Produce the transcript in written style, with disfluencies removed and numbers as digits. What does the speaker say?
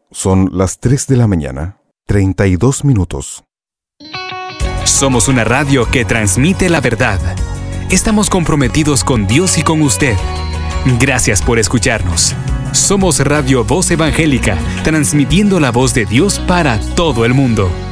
Son las 3 de la mañana, 32 minutos. Somos una radio que transmite la verdad. Estamos comprometidos con Dios y con usted. Gracias por escucharnos. Somos Radio Voz Evangélica, transmitiendo la voz de Dios para todo el mundo.